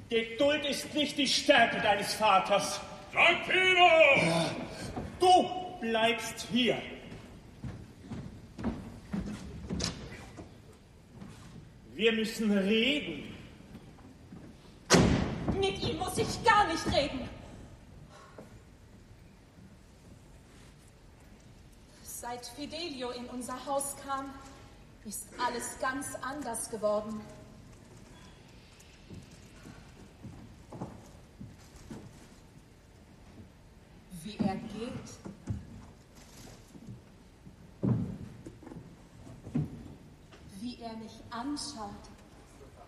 Geduld ist nicht die Stärke deines Vaters. Tranquilo! Du bleibst hier. Wir müssen reden. Mit ihm muss ich gar nicht reden. Seit Fidelio in unser Haus kam, ist alles ganz anders geworden. Wie er geht. Wie er mich anschaut.